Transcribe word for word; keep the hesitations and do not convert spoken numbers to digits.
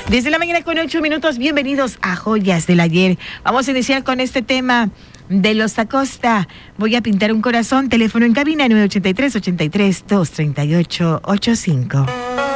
Desde la mañana con ocho minutos, bienvenidos a Joyas del Ayer. Vamos a iniciar con este tema de los Acosta. Voy a pintar un corazón. Teléfono en cabina nueve ocho tres, ocho tres, dos tres ocho ocho cinco.